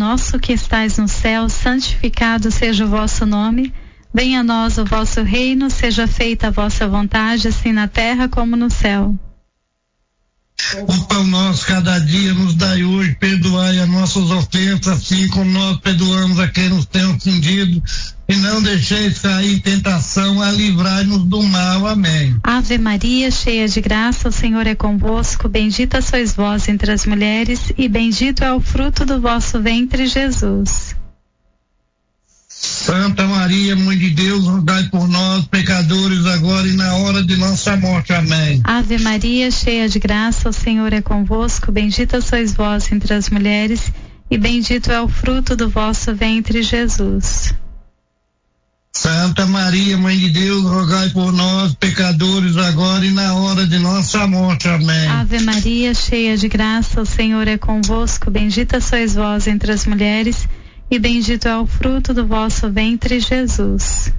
nosso que estais no céu, santificado seja o vosso nome. Venha a nós o vosso reino, seja feita a vossa vontade, assim na terra como no céu. O pão nosso cada dia nos dai hoje, perdoai as nossas ofensas, assim como nós perdoamos a quem nos tem ofendido, e não deixeis cair em tentação, a livrai-nos do mal. Amém. Ave Maria, cheia de graça, o Senhor é convosco, bendita sois vós entre as mulheres, e bendito é o fruto do vosso ventre, Jesus. Santa Maria, Mãe de Deus, rogai por nós, pecadores, agora e na hora de nossa morte. Amém. Ave Maria, cheia de graça, o Senhor é convosco, bendita sois vós entre as mulheres, e bendito é o fruto do vosso ventre, Jesus. Santa Maria, Mãe de Deus, rogai por nós, pecadores, agora e na hora de nossa morte. Amém. Ave Maria, cheia de graça, o Senhor é convosco, bendita sois vós entre as mulheres, e bendito é o fruto do vosso ventre, Jesus.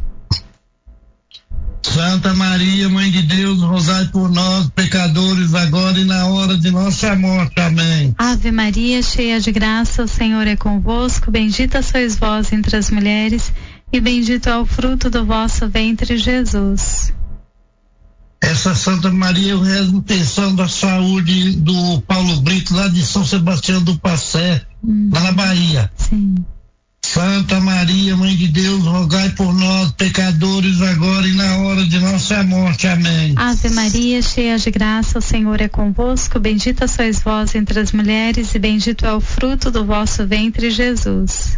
Santa Maria, Mãe de Deus, rogai por nós, pecadores, agora e na hora de nossa morte. Amém. Ave Maria, cheia de graça, o Senhor é convosco, bendita sois vós entre as mulheres, e bendito é o fruto do vosso ventre, Jesus. Essa Santa Maria, eu rezo em pensão da saúde do Paulo Brito, lá de São Sebastião do Passé, lá na Bahia. Sim. Santa Maria, Mãe de Deus, rogai por nós, pecadores, agora e na hora de nossa morte. Amém. Ave Maria, cheia de graça, o Senhor é convosco, bendita sois vós entre as mulheres, e bendito é o fruto do vosso ventre, Jesus.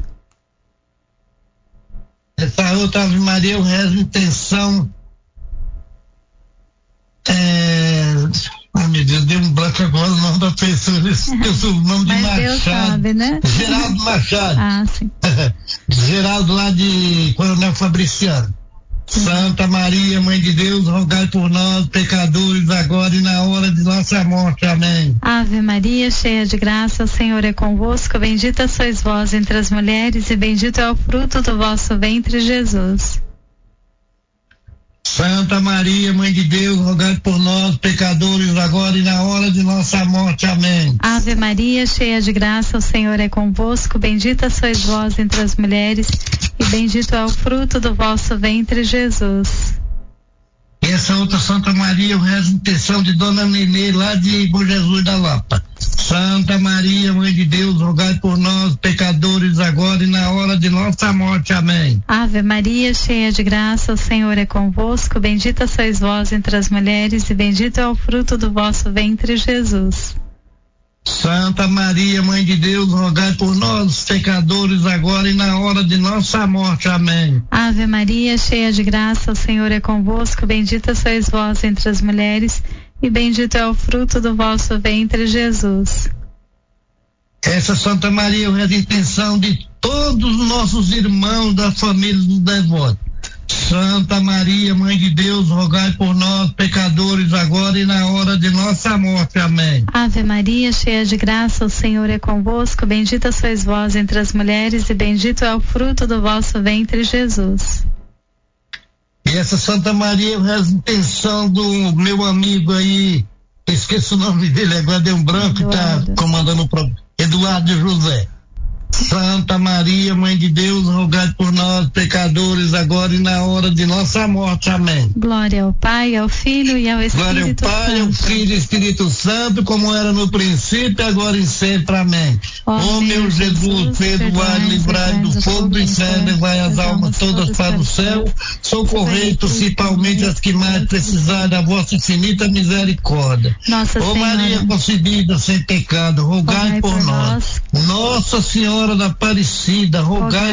Essa outra Ave Maria, eu rezo em intenção. Ai, meu Deus, deu um branco agora o nome da pessoa, esqueci o nome de Mas Machado. Deus sabe, né? Geraldo Machado. Ah, sim. Geraldo lá de Coronel Fabriciano. Santa Maria, Mãe de Deus, rogai por nós, pecadores, agora e na hora de nossa morte. Amém. Ave Maria, cheia de graça, o Senhor é convosco, bendita sois vós entre as mulheres, e bendito é o fruto do vosso ventre, Jesus. Santa Maria, Mãe de Deus, rogai por nós, pecadores, agora e na hora de nossa morte. Amém. Ave Maria, cheia de graça, o Senhor é convosco, bendita sois vós entre as mulheres, e bendito é o fruto do vosso ventre, Jesus. E essa outra Santa Maria, eu rezo em intenção de Dona Nenê, lá de Bom Jesus da Lapa. Santa Maria, Mãe de Deus, rogai por nós, pecadores, agora e na hora de nossa morte. Amém. Ave Maria, cheia de graça, o Senhor é convosco, bendita sois vós entre as mulheres, e bendito é o fruto do vosso ventre, Jesus. Santa Maria, Mãe de Deus, rogai por nós, pecadores, agora e na hora de nossa morte. Amém. Ave Maria, cheia de graça, o Senhor é convosco, bendita sois vós entre as mulheres, e bendito é o fruto do vosso ventre, Jesus. Essa Santa Maria, eu rezo em intenção de todos os nossos irmãos das famílias dos devotos. Santa Maria, Mãe de Deus, rogai por nós, pecadores, agora e na hora de nossa morte. Amém. Ave Maria, cheia de graça, o Senhor é convosco, bendita sois vós entre as mulheres, e bendito é o fruto do vosso ventre, Jesus. E essa Santa Maria, eu rezo em intenção do meu amigo aí, esqueço o nome dele, agora deu um branco, Eduardo. e tá comandando o programa. Eduardo José. Santa Maria, Mãe de Deus, rogai por nós, pecadores, agora e na hora de nossa morte. Amém. Glória ao Pai, ao Filho e ao Espírito Glória ao Pai, Santo. ao Filho e ao Espírito Santo, como era no princípio, agora e sempre. Amém. Ó meu Jesus, perdoai, livrai do fogo do inferno, levai as almas todas para o céu, socorrei principalmente as que mais precisarem da vossa infinita misericórdia. Ó Maria concebida sem pecado, rogai por nós. Nossa Senhora da Aparecida, rogai